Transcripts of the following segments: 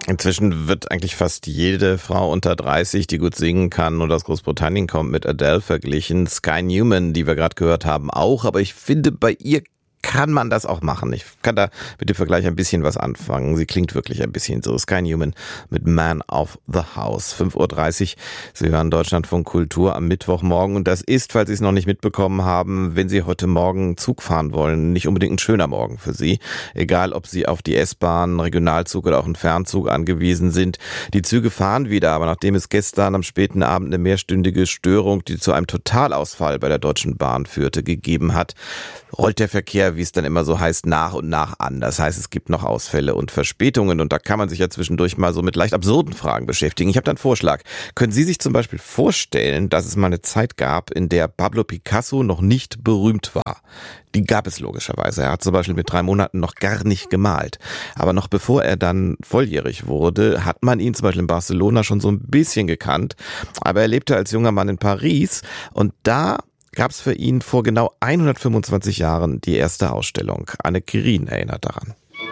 Inzwischen wird eigentlich fast jede Frau unter 30, die gut singen kann und aus Großbritannien kommt, mit Adele verglichen. Sky Newman, die wir gerade gehört haben, auch. Aber ich finde, bei ihr kann man das auch machen. Ich kann da mit dem Vergleich ein bisschen was anfangen. Sie klingt wirklich ein bisschen so. Sky Newman mit Man of the House. 5:30 Uhr. Sie hören Deutschlandfunk Kultur am Mittwochmorgen. Und das ist, falls Sie es noch nicht mitbekommen haben, wenn Sie heute Morgen Zug fahren wollen, nicht unbedingt ein schöner Morgen für Sie. Egal, ob Sie auf die S-Bahn, Regionalzug oder auch einen Fernzug angewiesen sind. Die Züge fahren wieder, aber nachdem es gestern am späten Abend eine mehrstündige Störung, die zu einem Totalausfall bei der Deutschen Bahn führte, gegeben hat, rollt der Verkehr, wie es dann immer so heißt, nach und nach an. Das heißt, es gibt noch Ausfälle und Verspätungen und da kann man sich ja zwischendurch mal so mit leicht absurden Fragen beschäftigen. Ich habe da einen Vorschlag. Können Sie sich zum Beispiel vorstellen, dass es mal eine Zeit gab, in der Pablo Picasso noch nicht berühmt war? Die gab es logischerweise. Er hat zum Beispiel mit 3 Monaten noch gar nicht gemalt. Aber noch bevor er dann volljährig wurde, hat man ihn zum Beispiel in Barcelona schon so ein bisschen gekannt. Aber er lebte als junger Mann in Paris und da gab es für ihn vor genau 125 Jahren die erste Ausstellung. Anne Quirin erinnert daran.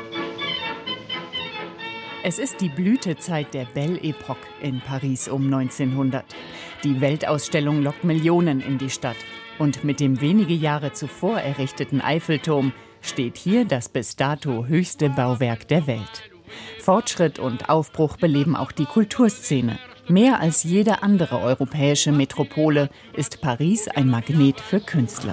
Es ist die Blütezeit der Belle Époque in Paris um 1900. Die Weltausstellung lockt Millionen in die Stadt. Und mit dem wenige Jahre zuvor errichteten Eiffelturm steht hier das bis dato höchste Bauwerk der Welt. Fortschritt und Aufbruch beleben auch die Kulturszene. Mehr als jede andere europäische Metropole ist Paris ein Magnet für Künstler.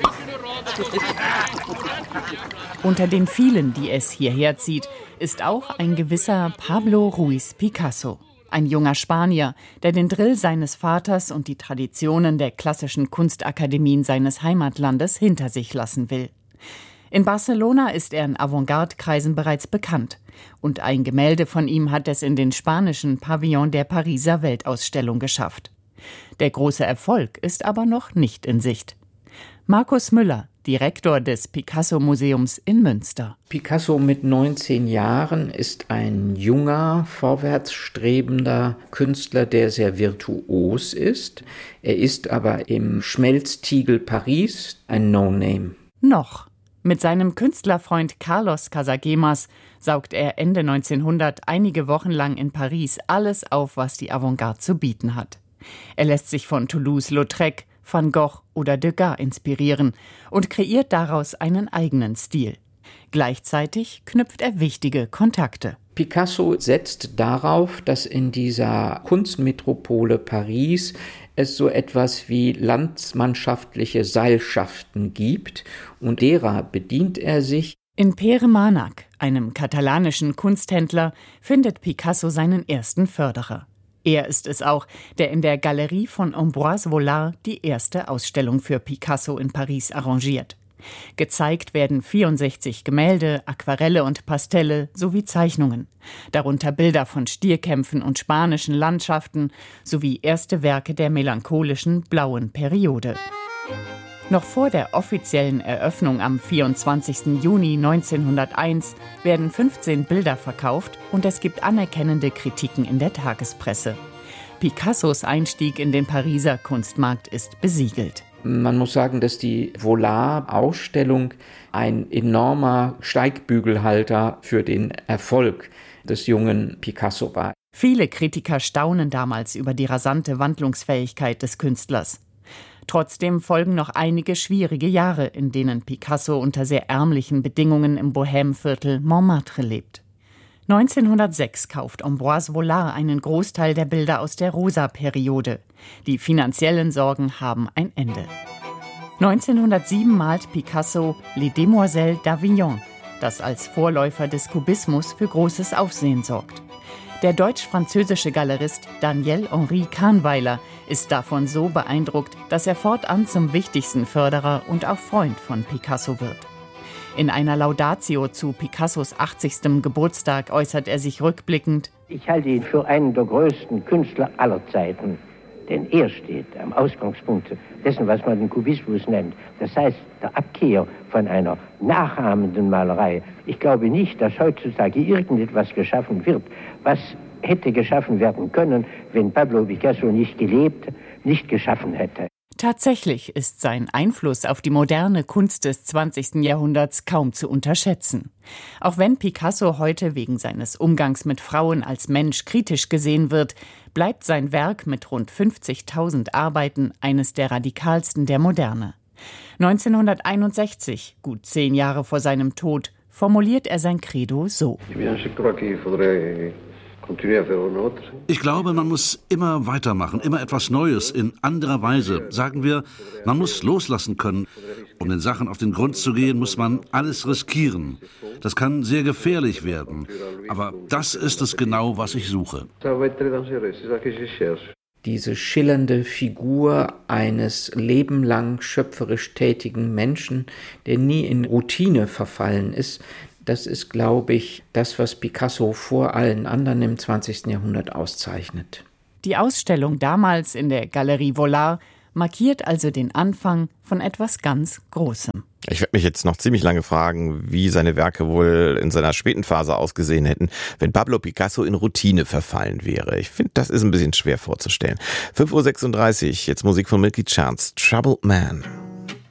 Unter den vielen, die es hierher zieht, ist auch ein gewisser Pablo Ruiz Picasso. Ein junger Spanier, der den Drill seines Vaters und die Traditionen der klassischen Kunstakademien seines Heimatlandes hinter sich lassen will. In Barcelona ist er in Avantgarde-Kreisen bereits bekannt. Und ein Gemälde von ihm hat es in den spanischen Pavillon der Pariser Weltausstellung geschafft. Der große Erfolg ist aber noch nicht in Sicht. Markus Müller, Direktor des Picasso-Museums in Münster. Picasso mit 19 Jahren ist ein junger, vorwärtsstrebender Künstler, der sehr virtuos ist. Er ist aber im Schmelztiegel Paris ein No-Name. Noch. Mit seinem Künstlerfreund Carlos Casagemas saugt er Ende 1900 einige Wochen lang in Paris alles auf, was die Avantgarde zu bieten hat. Er lässt sich von Toulouse-Lautrec, Van Gogh oder Degas inspirieren und kreiert daraus einen eigenen Stil. Gleichzeitig knüpft er wichtige Kontakte. Picasso setzt darauf, dass in dieser Kunstmetropole Paris es so etwas wie landsmannschaftliche Seilschaften gibt und derer bedient er sich. In Pere Manac, einem katalanischen Kunsthändler, findet Picasso seinen ersten Förderer. Er ist es auch, der in der Galerie von Ambroise Vollard die erste Ausstellung für Picasso in Paris arrangiert. Gezeigt werden 64 Gemälde, Aquarelle und Pastelle sowie Zeichnungen. Darunter Bilder von Stierkämpfen und spanischen Landschaften sowie erste Werke der melancholischen blauen Periode. Noch vor der offiziellen Eröffnung am 24. Juni 1901 werden 15 Bilder verkauft und es gibt anerkennende Kritiken in der Tagespresse. Picassos Einstieg in den Pariser Kunstmarkt ist besiegelt. Man muss sagen, dass die Vollard-Ausstellung ein enormer Steigbügelhalter für den Erfolg des jungen Picasso war. Viele Kritiker staunen damals über die rasante Wandlungsfähigkeit des Künstlers. Trotzdem folgen noch einige schwierige Jahre, in denen Picasso unter sehr ärmlichen Bedingungen im Bohème-Viertel Montmartre lebt. 1906 kauft Ambroise Vollard einen Großteil der Bilder aus der Rosa-Periode. Die finanziellen Sorgen haben ein Ende. 1907 malt Picasso Les Demoiselles d'Avignon, das als Vorläufer des Kubismus für großes Aufsehen sorgt. Der deutsch-französische Galerist Daniel-Henri Kahnweiler ist davon so beeindruckt, dass er fortan zum wichtigsten Förderer und auch Freund von Picasso wird. In einer Laudatio zu Picassos 80. Geburtstag äußert er sich rückblickend: Ich halte ihn für einen der größten Künstler aller Zeiten. Denn er steht am Ausgangspunkt dessen, was man den Kubismus nennt. Das heißt, der Abkehr von einer nachahmenden Malerei. Ich glaube nicht, dass heutzutage irgendetwas geschaffen wird, was hätte geschaffen werden können, wenn Pablo Picasso nicht gelebt, nicht geschaffen hätte. Tatsächlich ist sein Einfluss auf die moderne Kunst des 20. Jahrhunderts kaum zu unterschätzen. Auch wenn Picasso heute wegen seines Umgangs mit Frauen als Mensch kritisch gesehen wird, bleibt sein Werk mit rund 50.000 Arbeiten eines der radikalsten der Moderne. 1961, gut 10 Jahre vor seinem Tod, formuliert er sein Credo so: Ich glaube, man muss immer weitermachen, immer etwas Neues in anderer Weise. Sagen wir, man muss loslassen können. Um den Sachen auf den Grund zu gehen, muss man alles riskieren. Das kann sehr gefährlich werden. Aber das ist es genau, was ich suche. Diese schillernde Figur eines lebenlang schöpferisch tätigen Menschen, der nie in Routine verfallen ist, das ist, glaube ich, das, was Picasso vor allen anderen im 20. Jahrhundert auszeichnet. Die Ausstellung damals in der Galerie Vollard markiert also den Anfang von etwas ganz Großem. Ich werde mich jetzt noch ziemlich lange fragen, wie seine Werke wohl in seiner späten Phase ausgesehen hätten, wenn Pablo Picasso in Routine verfallen wäre. Ich finde, das ist ein bisschen schwer vorzustellen. 5:36 Uhr, jetzt Musik von Milky Chance, Troubled Man.